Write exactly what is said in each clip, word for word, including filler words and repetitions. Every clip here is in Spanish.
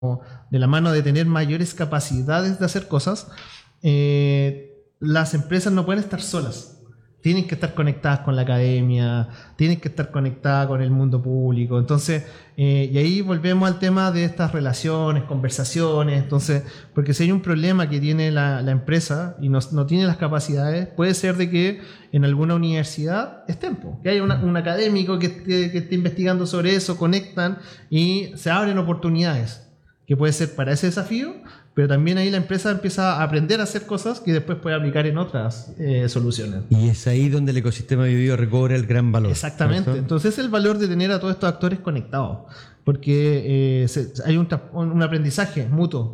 de la mano de tener mayores capacidades de hacer cosas, eh, las empresas no pueden estar solas. Tienen que estar conectadas con la academia, tienen que estar conectadas con el mundo público. Entonces, eh, y ahí volvemos al tema de estas relaciones, conversaciones. Entonces, porque si hay un problema que tiene la, la empresa y no, no tiene las capacidades, puede ser de que en alguna universidad estén, que haya una, un académico que esté, que esté investigando sobre eso, conectan y se abren oportunidades, que puede ser para ese desafío, pero también ahí la empresa empieza a aprender a hacer cosas que después puede aplicar en otras eh, soluciones. Y es ahí donde el ecosistema BioBio recobra el gran valor. Exactamente. ¿Cierto? Entonces es el valor de tener a todos estos actores conectados, porque eh, se, hay un, un aprendizaje mutuo.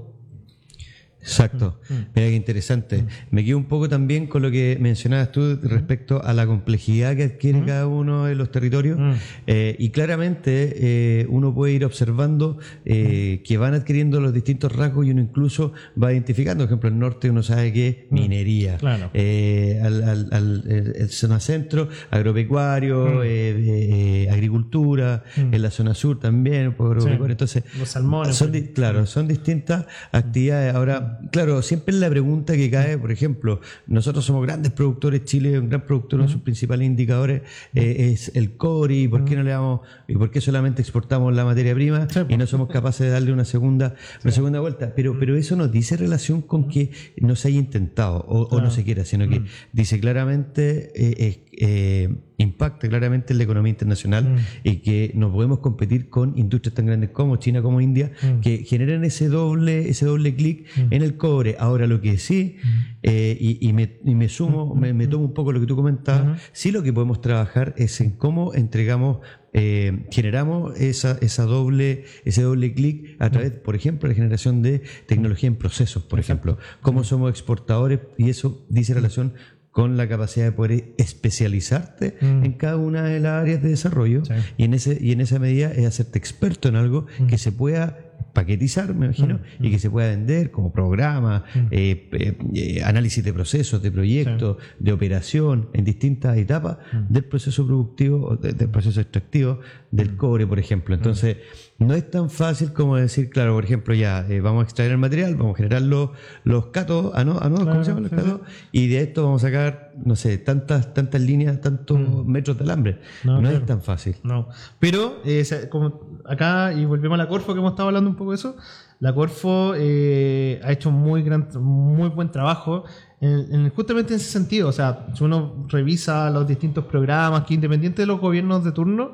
Exacto. Mm. Mira qué interesante. Mm. Me quedo un poco también con lo que mencionabas tú respecto a la complejidad que adquiere mm. cada uno de los territorios. Mm. Eh, y claramente eh, uno puede ir observando eh, mm. que van adquiriendo los distintos rasgos y uno incluso va identificando. Por ejemplo, el norte uno sabe que es minería. Claro. Eh, al, al, al el zona centro, agropecuario, mm. eh, eh, agricultura. Mm. En la zona sur también, un poco agropecuario. Sí. Entonces, los salmones. Son, di- claro, son distintas actividades. Ahora, claro, siempre es la pregunta que cae, por ejemplo, nosotros somos grandes productores, Chile es un gran productor, uno de sus principales indicadores eh, es el cobre, y por qué no le damos, y por qué solamente exportamos la materia prima sí, y no somos capaces de darle una segunda, una sí. segunda vuelta, pero, pero eso no dice relación con que no se haya intentado o, claro. o no se quiera, sino que dice claramente eh, eh, impacta claramente en la economía internacional mm. y que no podemos competir con industrias tan grandes como China, como India, mm. que generan ese doble, ese doble clic mm. en el cobre. Ahora lo que sí, mm. eh, y, y, me, y me sumo, mm. me, me tomo un poco lo que tú comentabas, mm. sí lo que podemos trabajar es en cómo entregamos, eh, generamos esa, esa doble, ese doble clic a través, mm. por ejemplo, de la generación de tecnología en procesos, por Exacto. ejemplo, cómo somos exportadores, y eso dice relación con la capacidad de poder especializarte mm. en cada una de las áreas de desarrollo sí. y, en ese, y en esa medida es hacerte experto en algo mm. que se pueda paquetizar, me imagino, mm. y que se pueda vender como programa, mm. eh, eh, eh, análisis de procesos, de proyectos, sí. de operación, en distintas etapas mm. del proceso productivo, de, del proceso extractivo del mm. cobre, por ejemplo. Entonces, mm. no es tan fácil como decir, claro, por ejemplo, ya eh, vamos a extraer el material, vamos a generar los, los cátodos, ah, no, ah, no, claro, ¿cómo se llaman los sí, cátodos? Sí. Y de esto vamos a sacar, no sé, tantas, tantas líneas, tantos mm. metros de alambre. No, no claro. es tan fácil. No, pero eh, como acá, y volvemos a la Corfo, que hemos estado hablando un poco de eso, la Corfo eh, ha hecho muy gran, muy buen trabajo en, en, justamente en ese sentido. O sea, si uno revisa los distintos programas, que independiente de los gobiernos de turno,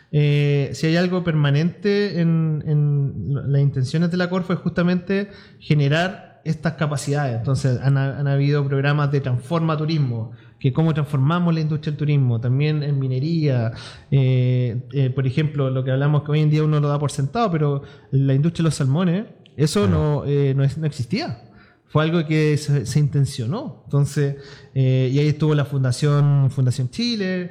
eh, si hay algo permanente en, en las intenciones de la Corfo es justamente generar estas capacidades. Entonces han, han habido programas de Transforma Turismo, que cómo transformamos la industria del turismo, también en minería, eh, eh, por ejemplo, lo que hablamos que hoy en día uno lo da por sentado, pero la industria de los salmones, eso no, eh, no, es, no existía. Fue algo que se, se intencionó. Entonces, eh, y ahí estuvo la Fundación, Fundación Chile,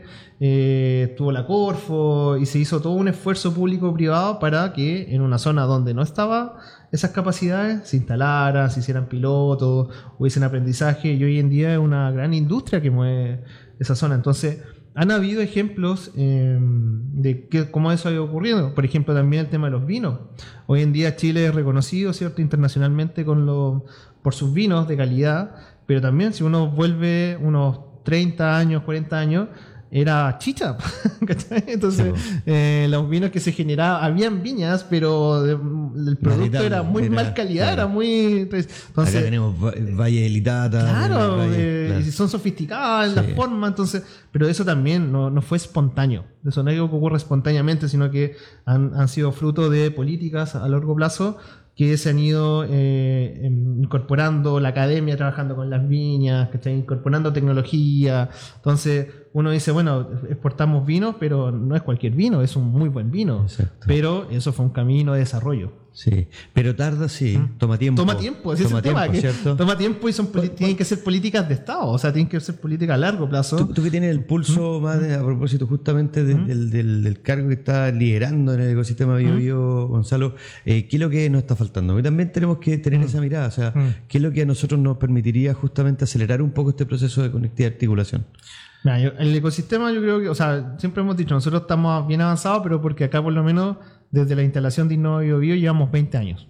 eh, estuvo la Corfo, y se hizo todo un esfuerzo público-privado para que en una zona donde no estaba esas capacidades se instalaran, se hicieran pilotos, hubiesen aprendizaje, y hoy en día es una gran industria que mueve esa zona. Entonces, han habido ejemplos eh, de que, cómo eso ha ido ocurriendo. Por ejemplo, también el tema de los vinos. Hoy en día Chile es reconocido, ¿cierto?, internacionalmente con los, por sus vinos de calidad, pero también si uno vuelve unos treinta años, cuarenta años, era chicha. Entonces, sí, eh, los vinos que se generaban, habían viñas, pero de, el producto era muy era, mal calidad, claro. era muy... Entonces, acá tenemos Valle de Litata. Claro, Valle, eh, claro. son sofisticadas en sí. la forma, entonces... Pero eso también no, no fue espontáneo. Eso no es algo que ocurre espontáneamente, sino que han, han sido fruto de políticas a largo plazo que se han ido eh, incorporando, la academia trabajando con las viñas, que están incorporando tecnología. Entonces uno dice, bueno, exportamos vinos, pero no es cualquier vino, es un muy buen vino. Exacto. Pero eso fue un camino de desarrollo. Sí, pero tarda, sí, ¿Mm? toma tiempo. Toma tiempo, ese toma es el tiempo, tema, ¿cierto? Toma tiempo y son tienen que ser políticas de Estado, o sea, tienen que ser políticas a largo plazo. Tú, tú que tienes el pulso ¿Mm? más de, a propósito justamente de, ¿Mm? del, del, del cargo que estás liderando en el ecosistema BioBio, ¿Mm? Gonzalo, eh, ¿qué es lo que nos está faltando? Porque también tenemos que tener ¿Mm? esa mirada, o sea, ¿Mm? ¿qué es lo que a nosotros nos permitiría justamente acelerar un poco este proceso de conectividad y articulación? Mira, yo, el ecosistema yo creo que, o sea, siempre hemos dicho, nosotros estamos bien avanzados, pero porque acá por lo menos desde la instalación de Innova BioBio llevamos veinte años.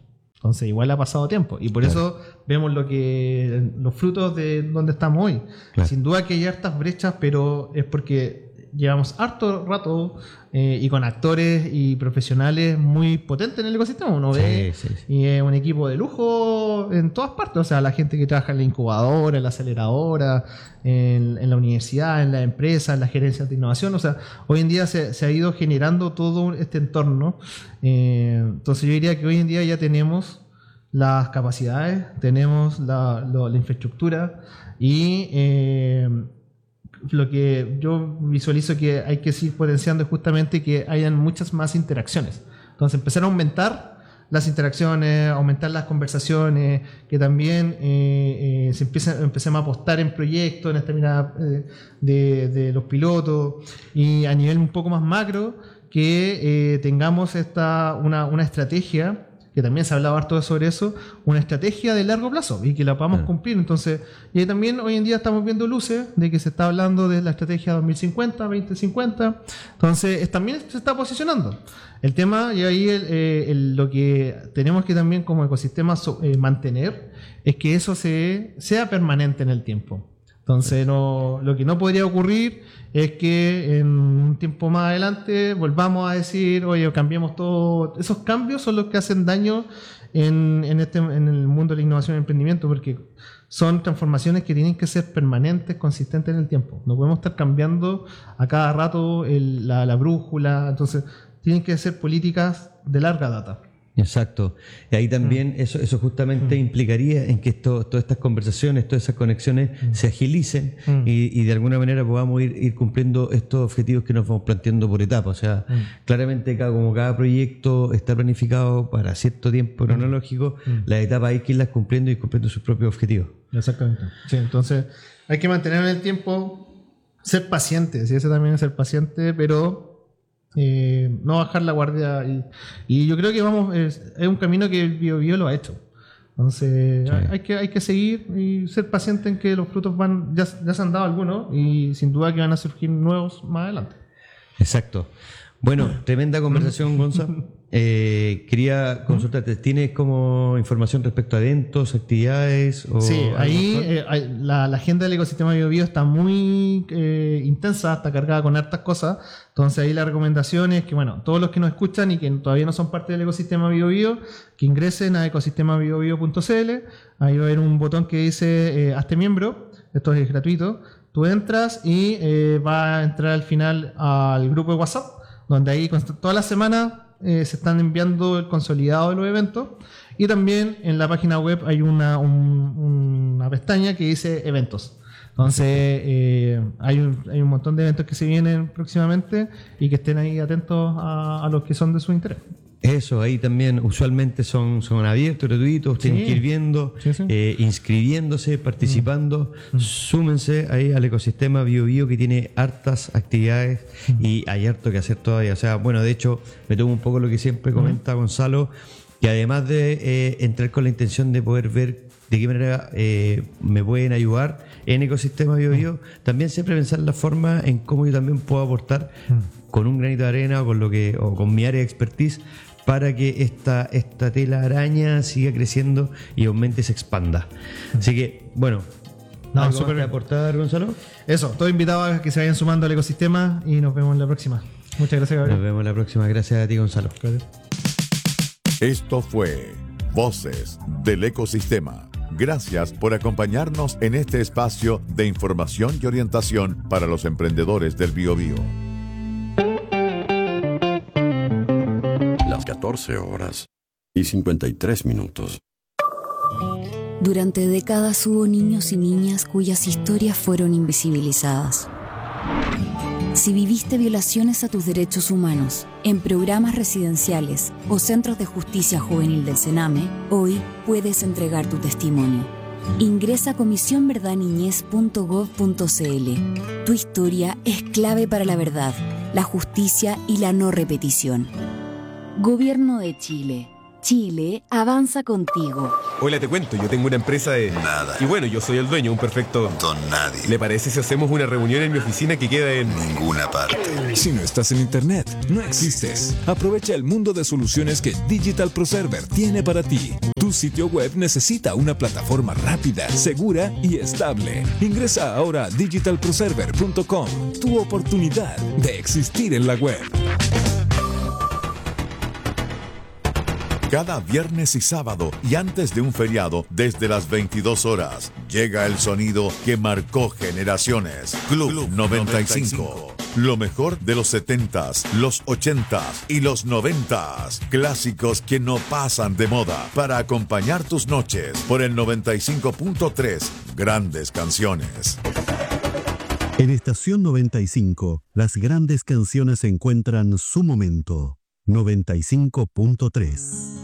Entonces igual ha pasado tiempo y por claro. eso vemos lo que los frutos de donde estamos hoy. Claro. Sin duda que hay hartas brechas, pero es porque llevamos harto rato eh, y con actores y profesionales muy potentes en el ecosistema. Uno sí, ve sí, sí. y es un equipo de lujo en todas partes. O sea, la gente que trabaja en la incubadora, en la aceleradora, en, en la universidad, en la empresa, en la gerencia de innovación. O sea, hoy en día se, se ha ido generando todo este entorno. Eh, entonces yo diría que hoy en día ya tenemos las capacidades, tenemos la, lo, la infraestructura y eh, lo que yo visualizo que hay que seguir potenciando es justamente que hayan muchas más interacciones. Entonces empezar a aumentar las interacciones, aumentar las conversaciones, que también eh, eh, se empiece, empecemos a apostar en proyectos, en esta mirada eh, de, de los pilotos y a nivel un poco más macro que eh, tengamos esta una, una estrategia, que también se ha hablado harto sobre eso, una estrategia de largo plazo y que la podamos claro. cumplir. Entonces, y ahí también hoy en día estamos viendo luces de que se está hablando de la estrategia dos mil cincuenta, veinte cincuenta. Entonces, es, también se está posicionando. El tema, y ahí el, eh, el, lo que tenemos que también como ecosistema so, eh, mantener, es que eso se, sea permanente en el tiempo. Entonces, no, lo que no podría ocurrir es que en un tiempo más adelante volvamos a decir, oye, cambiemos todo. Esos cambios son los que hacen daño en, en, este, en el mundo de la innovación y el emprendimiento, porque son transformaciones que tienen que ser permanentes, consistentes en el tiempo. No podemos estar cambiando a cada rato el, la, la brújula. Entonces, tienen que ser políticas de larga data. Exacto. Y ahí también mm. eso, eso justamente mm. implicaría en que esto, todas estas conversaciones, todas esas conexiones mm. se agilicen mm. y, y de alguna manera podamos ir, ir cumpliendo estos objetivos que nos vamos planteando por etapas. O sea, mm. claramente cada, como cada proyecto está planificado para cierto tiempo cronológico, mm. las etapas hay que irlas cumpliendo y cumpliendo sus propios objetivos. Exactamente. Sí, entonces hay que mantener en el tiempo, ser paciente, sí, ese también es ser paciente, pero Eh, no bajar la guardia y, y yo creo que vamos es, es un camino que el BioBio lo ha hecho. Entonces sí. hay que hay que seguir y ser paciente en que los frutos van ya, ya se han dado algunos y sin duda que van a surgir nuevos más adelante. Exacto. Bueno, tremenda conversación, Gonzalo. Eh, quería consultarte, ¿tienes como información respecto a eventos, actividades? O sí, ahí eh, la, la agenda del ecosistema BioBio está muy eh, intensa, está cargada con hartas cosas. Entonces ahí la recomendación es que, bueno, todos los que nos escuchan y que todavía no son parte del ecosistema BioBio, que ingresen a ecosistema biobio punto c l. Ahí va a haber un botón que dice eh, hazte miembro. Esto es gratuito. Tú entras y eh, va a entrar al final al grupo de WhatsApp, donde ahí todas las semanas eh, se están enviando el consolidado de los eventos, y también en la página web hay una, un, una pestaña que dice eventos. Entonces eh, hay, un, hay un montón de eventos que se vienen próximamente y que estén ahí atentos a, a los que son de su interés. Eso, ahí también usualmente son, son abiertos, gratuitos, tienen sí. que ir viendo, sí, sí. Eh, inscribiéndose, participando, mm. súmense ahí al ecosistema BioBio que tiene hartas actividades mm. y hay harto que hacer todavía. O sea, bueno, de hecho, me tomo un poco lo que siempre comenta mm. Gonzalo, que además de eh, entrar con la intención de poder ver de qué manera eh, me pueden ayudar en ecosistema BioBio, mm. también siempre pensar la forma en cómo yo también puedo aportar mm. con un granito de arena o con, lo que, o con mi área de expertise, para que esta, esta tela araña siga creciendo y aumente y se expanda. Así que, bueno, no, ¿algo súper más que aportar, Gonzalo? Eso, todos invitados a que se vayan sumando al ecosistema y nos vemos en la próxima. Muchas gracias, Gabriel. Nos vemos en la próxima. Gracias a ti, Gonzalo. Gracias. Esto fue Voces del Ecosistema. Gracias por acompañarnos en este espacio de información y orientación para los emprendedores del BioBio. catorce horas y cincuenta y tres minutos. Durante décadas hubo niños y niñas cuyas historias fueron invisibilizadas. Si viviste violaciones a tus derechos humanos en programas residenciales o centros de justicia juvenil del Sename, hoy puedes entregar tu testimonio. Ingresa a comisión verdad niñez punto gov punto c l. Tu historia es clave para la verdad, la justicia y la no repetición. Gobierno de Chile. Chile avanza contigo. Hola, te cuento, yo tengo una empresa de... Nada. Y bueno, yo soy el dueño, un perfecto... Don nadie. ¿Le parece si hacemos una reunión en mi oficina que queda en... Ninguna parte. Si no estás en internet, no existes. Aprovecha el mundo de soluciones que Digital ProServer tiene para ti. Tu sitio web necesita una plataforma rápida, segura y estable. Ingresa ahora a digital proserver punto com. Tu oportunidad de existir en la web. Cada viernes y sábado y antes de un feriado, desde las veintidós horas, llega el sonido que marcó generaciones. Club, Club noventa y cinco. Lo mejor de los setentas, los ochentas y los noventas. Clásicos que no pasan de moda para acompañar tus noches por el noventa y cinco punto tres. Grandes canciones. En Estación noventa y cinco, las grandes canciones encuentran su momento. noventa y cinco punto tres.